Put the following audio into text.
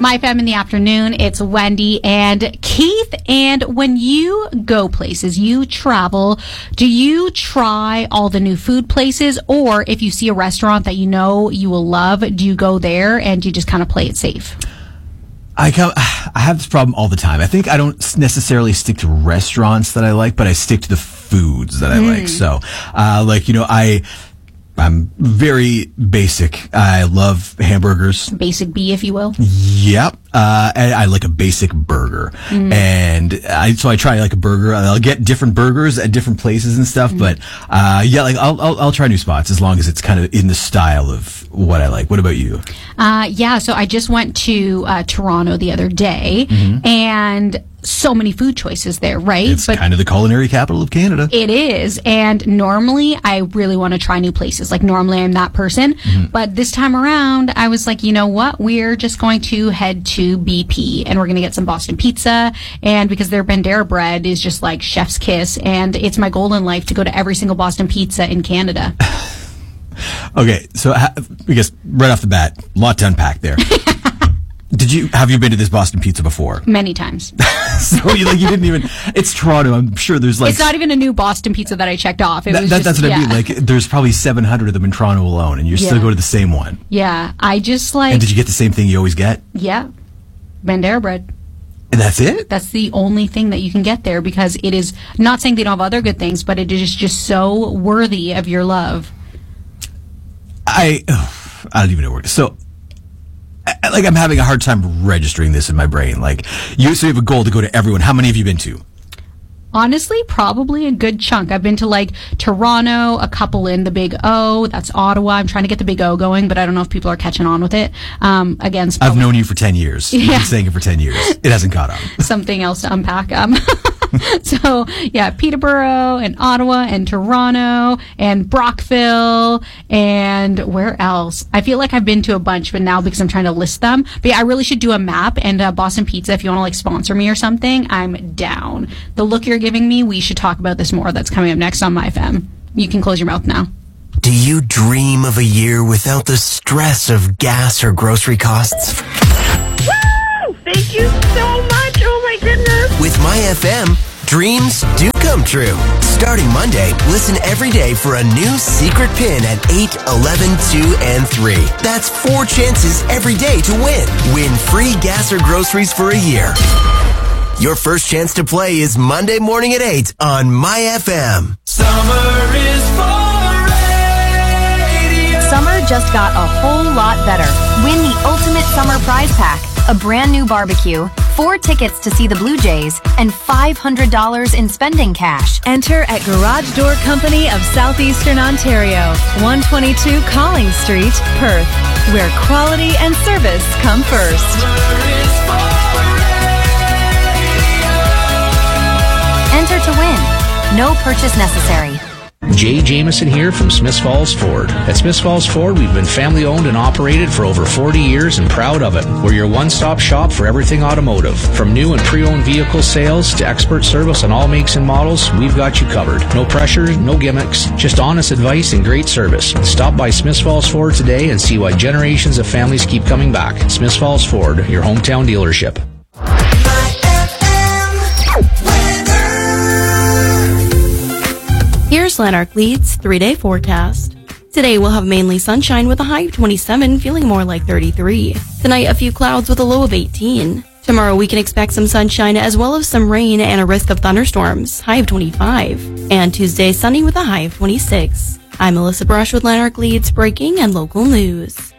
My FM in the afternoon. It's Wendy and Keith. And when you go places, you travel, do you try all the new food places? Or if you see a restaurant that you know you will love, do you go there and you just kind of play it safe? I have this problem all the time. I think I don't necessarily stick to restaurants that I like, but I stick to the foods that I like. So, I'm very basic. I love hamburgers. Basic B, if you will. Yep. And I like a basic burger. And so I try like a burger. I'll get different burgers at different places and stuff. But, I'll try new spots as long as it's kind of in the style of what I like. What about you? So I just went to Toronto the other day and so many food choices there, right? It's kind of the culinary capital of Canada. It is. And normally I really want to try new places. Like normally I'm that person. But this time around I was like, you know what? We're just going to head to BP and we're going to get some Boston pizza. And because their Bandera bread is just like chef's kiss. And it's my goal in life to go to every single Boston pizza in Canada. Okay. So I guess right off the bat, a lot to unpack there. Have you been to this Boston Pizza before? Many times. So you didn't even, it's Toronto. I'm sure there's like. It's not even a new Boston Pizza that I checked off. That's what I mean. Like there's probably 700 of them in Toronto alone and you still go to the same one. Yeah. I just like. And did you get the same thing you always get? Yeah. Bandera bread. And that's it? That's the only thing that you can get there because it is, not saying they don't have other good things, but it is just so worthy of your love. I don't even know where. So, I'm having a hard time registering this in my brain. Like, you have a goal to go to everyone. How many have you been to? Honestly, probably a good chunk. I've been to like Toronto, a couple in the Big O. That's Ottawa. I'm trying to get the Big O going, but I don't know if people are catching on with it. I've known you for 10 years. You've been saying it for 10 years. It hasn't caught on. Something else to unpack. So, yeah, Peterborough and Ottawa and Toronto and Brockville and where else? I feel like I've been to a bunch, but now because I'm trying to list them. But yeah, I really should do a map and Boston Pizza, if you want to like sponsor me or something, I'm down. The look you're giving me, we should talk about this more. That's coming up next on MyFM. You can close your mouth now. Do you dream of a year without the stress of gas or grocery costs? Woo! Thank you so much. Oh my goodness. With MyFM, dreams do come true. Starting Monday, listen every day for a new secret pin at 8, 11, 2, and 3. That's 4 chances every day to win. Win free gas or groceries for a year. Your first chance to play is Monday morning at 8 on MyFM. Summer is for radio. Summer just got a whole lot better. Win the ultimate summer prize pack. A brand new barbecue, 4 tickets to see the Blue Jays, and $500 in spending cash. Enter at Garage Door Company of Southeastern Ontario, 122 Collings Street, Perth, where quality and service come first. Enter to win. No purchase necessary. Jay Jameson here from Smiths Falls Ford. At Smiths Falls Ford, we've been family owned and operated for over 40 years and proud of it. We're your one-stop shop for everything automotive. From new and pre-owned vehicle sales to expert service on all makes and models, we've got you covered. No pressure, no gimmicks, just honest advice and great service. Stop by Smiths Falls Ford today and see why generations of families keep coming back. Smiths Falls Ford, your hometown dealership. Here's Lanark Leeds 3-day forecast. Today we'll have mainly sunshine with a high of 27, feeling more like 33. Tonight a few clouds with a low of 18. Tomorrow we can expect some sunshine as well as some rain and a risk of thunderstorms, high of 25. And Tuesday sunny with a high of 26. I'm Melissa Brush with Lanark Leeds breaking and local news.